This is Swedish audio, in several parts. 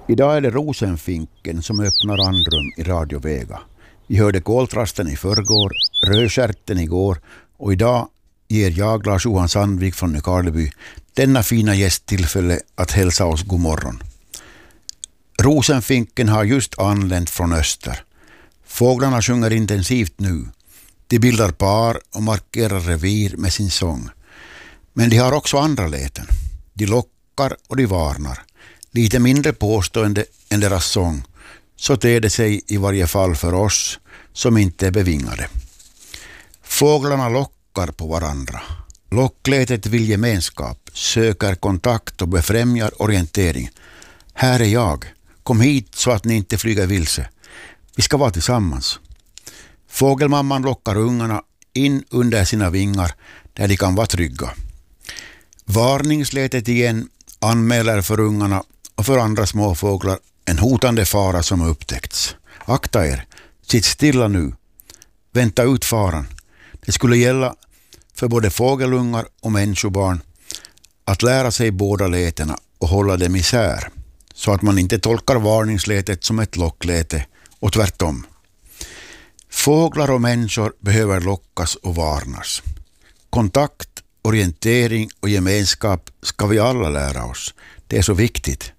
Idag är det Rosenfinken som öppnar andrum i Radio Vega. Vi hörde koltrasten i förrgår, rödskärten igår och idag ger jag, Lars-Johan Sandvik från Nykarleby, denna fina gästtillfälle att hälsa oss god morgon. Rosenfinken har just anlänt från öster. Fåglarna sjunger intensivt nu. De bildar par och markerar revir med sin sång. Men de har också andra läten. De lockar och de varnar. Lite mindre påstående än deras sång. Så ter det sig i varje fall för oss som inte är bevingade. Fåglarna lockar på varandra. Locklätet vill gemenskap, söker kontakt och befrämjar orientering. Här är jag. Kom hit så att ni inte flyger vilse. Vi ska vara tillsammans. Fågelmamman lockar ungarna in under sina vingar där de kan vara trygga. Varningslätet igen anmäler för ungarna och för andra småfåglar en hotande fara som har upptäckts. Akta er, sitt stilla nu. Vänta ut faran. Det skulle gälla för både fågelungar och människobarn att lära sig båda lätena och hålla dem isär, så att man inte tolkar varningslätet som ett lockläte och tvärtom. Fåglar och människor behöver lockas och varnas. Kontakt, orientering och gemenskap ska vi alla lära oss. Det är så viktigt.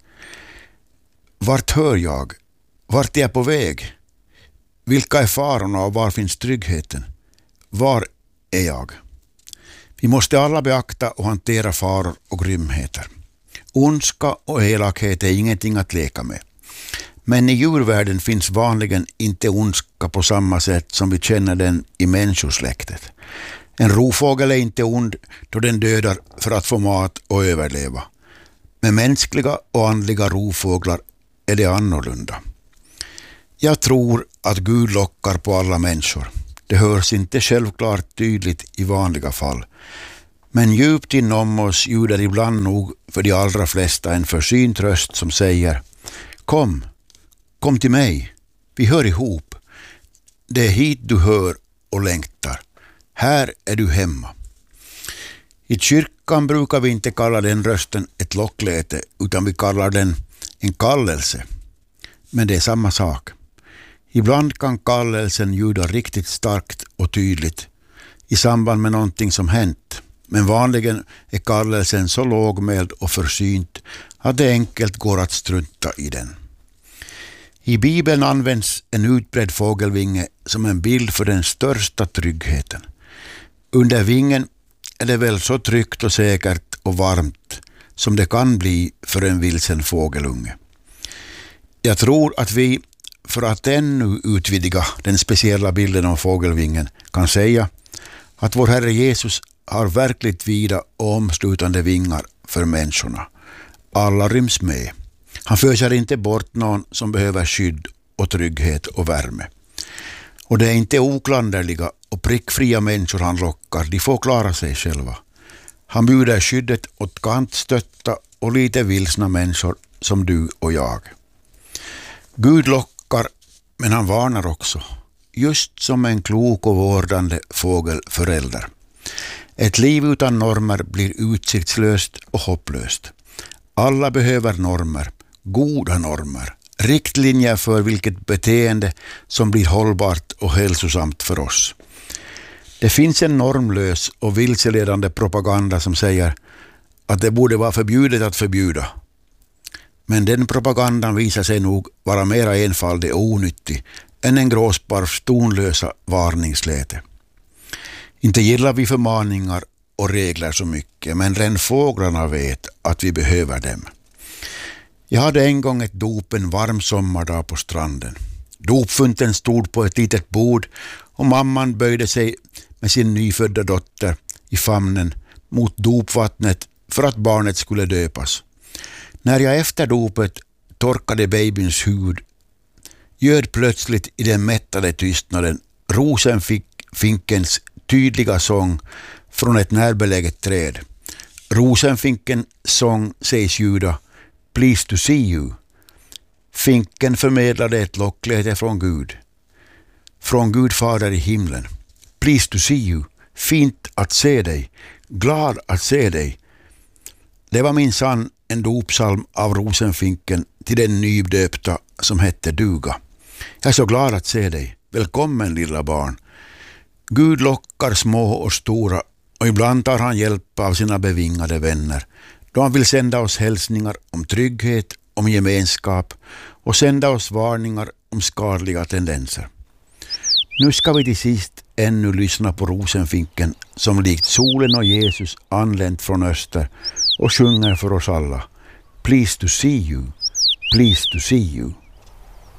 Vart hör jag? Vart är jag på väg? Vilka är farorna och var finns tryggheten? Var är jag? Vi måste alla beakta och hantera faror och grymheter. Ondska och elakhet är ingenting att leka med. Men i djurvärlden finns vanligen inte ondska på samma sätt som vi känner den i människosläktet. En rovfågel är inte ond då den dödar för att få mat och överleva. Med mänskliga och andliga rovfåglar är det annorlunda. Jag tror att Gud lockar på alla människor. Det hörs inte självklart tydligt i vanliga fall. Men djupt inom oss ljuder ibland nog för de allra flesta en försynt röst som säger: Kom till mig, vi hör ihop. Det är hit du hör och längtar. Här är du hemma. I kyrkan brukar vi inte kalla den rösten ett lockläte, utan vi kallar den en kallelse. Men det är samma sak. Ibland kan kallelsen ljuda riktigt starkt och tydligt i samband med någonting som hänt. Men vanligen är kallelsen så lågmäld och försynt att det enkelt går att strunta i den. I Bibeln används en utbredd fågelvinge som en bild för den största tryggheten. Under vingen är det väl så tryggt och säkert och varmt som det kan bli för en vilsen fågelunge. Jag tror att vi, för att ännu utvidga den speciella bilden om fågelvingen, kan säga att vår Herre Jesus har verkligt vida och omslutande vingar för människorna. Alla ryms med. Han föser inte bort någon som behöver skydd och trygghet och värme. Och det är inte oklanderliga och prickfria människor han lockar. De får klara sig själva. Han bjuder skyddet åt kantstötta och lite vilsna människor som du och jag. Gud lockar, men han varnar också. Just som en klok och vårdande fågelförälder. Ett liv utan normer blir utsiktslöst och hopplöst. Alla behöver normer, goda normer, riktlinjer för vilket beteende som blir hållbart och hälsosamt för oss. Det finns en normlös och vilseledande propaganda som säger att det borde vara förbjudet att förbjuda. Men den propagandan visar sig nog vara mera enfaldig och onyttig än en gråsparvs tonlösa varningsläte. Inte gillar vi förmaningar och regler så mycket, men redan fåglarna vet att vi behöver dem. Jag hade en gång ett dop en varm sommardag på stranden. Dopfunten stod på ett litet bord och mamman böjde sig med sin nyfödda dotter i famnen mot dopvattnet för att barnet skulle döpas. När jag efter dopet torkade babyns hud ljöd plötsligt i den mättade tystnaden rosenfinkens tydliga sång från ett närbeläget träd. Rosenfinkens sång sägs ljuda: Pleased to see you. Finken förmedlade ett lockläte från Gud. Från Gud fader i himlen. Pleased to see you. Fint att se dig. Glad att se dig. Det var minsann en dopsalm av rosenfinken till den nydöpta som hette duga. Jag är så glad att se dig. Välkommen lilla barn. Gud lockar små och stora och ibland tar han hjälp av sina bevingade vänner. Då han vill sända oss hälsningar om trygghet, om gemenskap och sända oss varningar om skadliga tendenser. Nu ska vi till sist ännu lyssna på rosenfinken som likt solen och Jesus anlänt från öster och sjunger för oss alla. Pleased to see you, pleased to see you.